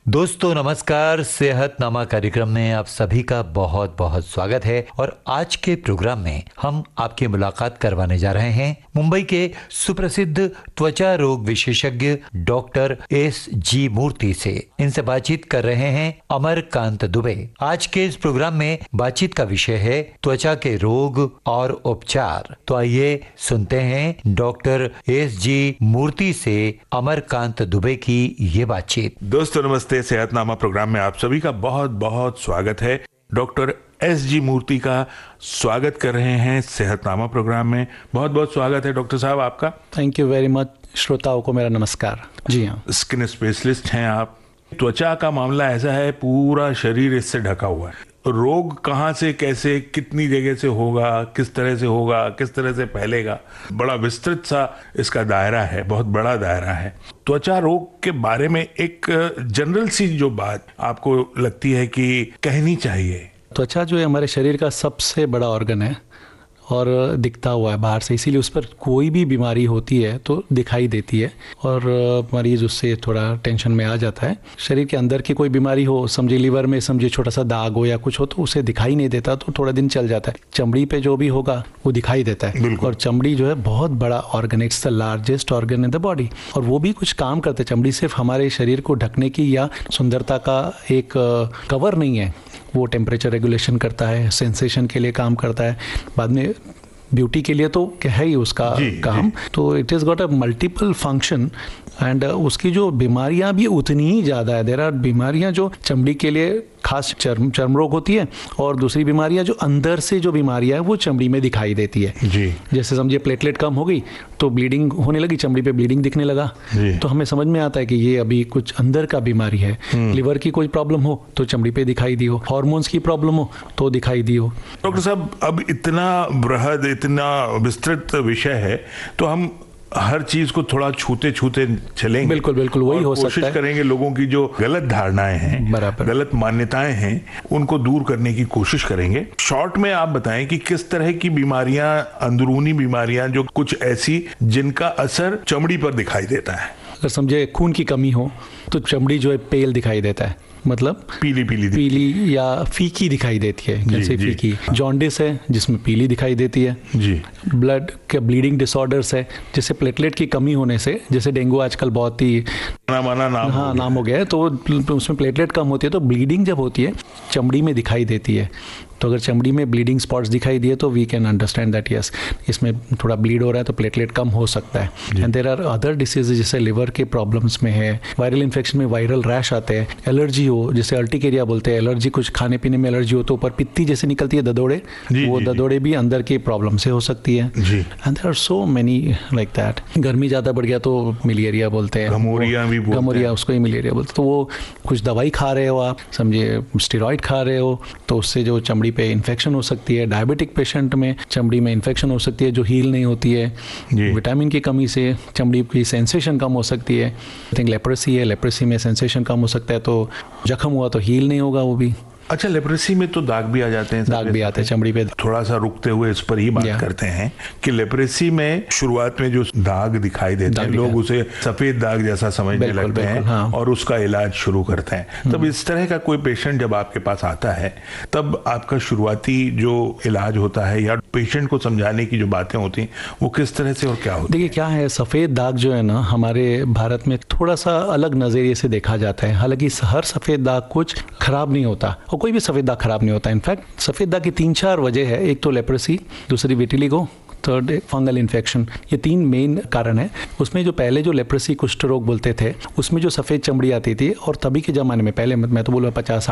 दोस्तों नमस्कार। सेहतनामा कार्यक्रम में आप सभी का बहुत बहुत स्वागत है और आज के प्रोग्राम में हम आपकी मुलाकात करवाने जा रहे हैं मुंबई के सुप्रसिद्ध त्वचा रोग विशेषज्ञ डॉक्टर S.G. मूर्ति से। इनसे बातचीत कर रहे हैं अमरकांत दुबे। आज के इस प्रोग्राम में बातचीत का विषय है त्वचा के रोग और उपचार। तो आइए सुनते हैं डॉक्टर S.G. मूर्ति से अमरकांत दुबे की ये बातचीत। दोस्तों नमस्ते। सेहतनामा प्रोग्राम में आप सभी का बहुत बहुत स्वागत है। Doctor S.G. मूर्ति का स्वागत कर रहे हैं सेहतनामा प्रोग्राम में। बहुत बहुत स्वागत है डॉक्टर साहब आपका। Thank you very much. श्रोताओं को मेरा नमस्कार। जी हाँ, स्किन स्पेशलिस्ट हैं आप। त्वचा का मामला ऐसा है, पूरा शरीर इससे ढका हुआ है। रोग कहाँ से, कैसे, कितनी जगह से होगा, किस तरह से होगा, किस तरह से फैलेगा, बड़ा विस्तृत सा इसका दायरा है, बहुत बड़ा दायरा है। त्वचा रोग के बारे में एक जनरल सी जो बात आपको लगती है कि कहनी चाहिए। त्वचा जो है हमारे शरीर का सबसे बड़ा ऑर्गन है और दिखता हुआ है बाहर से, इसीलिए उस पर कोई भी बीमारी होती है तो दिखाई देती है और मरीज उससे थोड़ा टेंशन में आ जाता है। शरीर के अंदर की कोई बीमारी हो, समझिए लीवर में समझिए छोटा सा दाग हो या कुछ हो, तो उसे दिखाई नहीं देता, तो थोड़ा दिन चल जाता है। चमड़ी पे जो भी होगा वो दिखाई देता है और चमड़ी जो है बहुत बड़ा organ, it's the largest organ in the body और वो भी कुछ काम करते हैं। चमड़ी सिर्फ हमारे शरीर को ढकने की या सुंदरता का एक कवर नहीं है, वो टेम्परेचर रेगुलेशन करता है, सेंसेशन के लिए काम करता है, बाद में ब्यूटी के लिए तो क्या है ही उसका काम। तो it is got a multiple function and उसकी जो बीमारियां भी उतनी ही ज़्यादा है। देयर आर बीमारियां जो चमड़ी के लिए खास चर्म रोग होती है और दूसरी बीमारियां जो अंदर से जो बीमारियां है वो चमड़ी में दिखाई देती है। जी। जैसे समझिए प्लेटलेट कम हो गई तो ब्लीडिंग होने लगी, चमड़ी पे ब्लीडिंग दिखने लगा, तो हमें समझ में आता है कि ये अभी कुछ अंदर का बीमारी है। लिवर की कोई प्रॉब्लम हो तो चमड़ी पे दिखाई दी हो, हार्मोन्स की प्रॉब्लम हो तो दिखाई दी हो। डॉक्टर साहब, अब इतना बृहद, इतना विस्तृत विषय है तो हम हर चीज को थोड़ा छूते छूते चलेंगे। बिल्कुल बिल्कुल, वही हो सकता है। कोशिश करेंगे लोगों की जो गलत धारणाएं हैं, गलत मान्यताएं हैं, उनको दूर करने की कोशिश करेंगे। शॉर्ट में आप बताएं कि किस तरह की बीमारियां, अंदरूनी बीमारियां जो कुछ ऐसी जिनका असर चमड़ी पर दिखाई देता है। अगर समझे खून की कमी हो तो चमड़ी जो है पेल दिखाई देता है, मतलब पीली या फीकी दिखाई देती है। जैसे फीकी जॉन्डिस है जिसमें पीली दिखाई देती है जी। ब्लड के ब्लीडिंग डिसऑर्डर्स है, जैसे प्लेटलेट की कमी होने से, जैसे डेंगू आजकल बहुत ही नाम हो गया है, तो उसमें प्लेटलेट कम होती है तो ब्लीडिंग जब होती है चमड़ी में दिखाई देती है। तो अगर चमड़ी में ब्लीडिंग स्पॉट्स दिखाई दिए तो we can understand that yes इसमें थोड़ा ब्लीड हो रहा है तो प्लेटलेट कम हो सकता है। And there are other diseases, जैसे लिवर के प्रॉब्लम्स में है, वायरल इन्फेक्शन में वायरल रैश आते हैं, एलर्जी हो जैसे अर्टिकेरिया बोलते हैं, एलर्जी कुछ खाने पीने में एलर्जी हो तो ऊपर पित्ती जैसे निकलती है ददोड़े, वो ददोड़े भी अंदर के प्रॉब्लम से हो सकती है। And there are so many like that. गर्मी ज़्यादा बढ़ गया तो मलेरिया बोलते हैं, गमोरिया उसको ही मलेरिया बोलते हैं। तो वो कुछ दवाई खा रहे हो आप, समझिए स्टेरॉइड खा रहे हो तो उससे जो चमड़ी पे इन्फेक्शन हो सकती है। डायबिटिक पेशेंट में चमड़ी में इन्फेक्शन हो सकती है जो हील नहीं होती है। विटामिन की कमी से चमड़ी की सेंसेशन कम हो सकती है। आई थिंक लेप्रेसी है, लेप्रेसी में सेंसेशन कम हो सकता है, तो जख्म हुआ तो हील नहीं होगा वो भी। अच्छा, लेप्रेसी में तो दाग भी आ जाते हैं। दाग भी आते हैं चमड़ी पे। थोड़ा सा रुकते हुए इस पर ही बात करते हैं कि लेप्रेसी में शुरुआत में जो दाग दिखाई देते हैं, लोग उसे सफेद दाग जैसा समझने लगते हैं और उसका इलाज शुरू करते हैं। तब इस तरह का कोई पेशेंट जब आपके पास आता है तब आपका शुरुआती जो इलाज होता है या पेशेंट को समझाने की जो बातें होती हैं वो किस तरह से और क्या होती है? देखिए क्या है, सफ़ेद दाग जो है ना हमारे भारत में थोड़ा सा अलग नज़रिए से देखा जाता है। हालांकि हर सफ़ेद दाग कुछ खराब नहीं होता और कोई भी सफ़ेद दाग खराब नहीं होता। इनफैक्ट सफ़ेद दाग की 3-4 वजह है। एक तो लेप्रेसी, दूसरी विटिलिगो, थर्ड फंगल इन्फेक्शन। ये 3 मेन कारण है। उसमें जो पहले जो लेप्रेसी कुष्ठ रोग बोलते थे उसमें जो सफ़ेद चमड़ी आती थी और तभी के ज़माने में, पहले मैं तो बोलूँ 50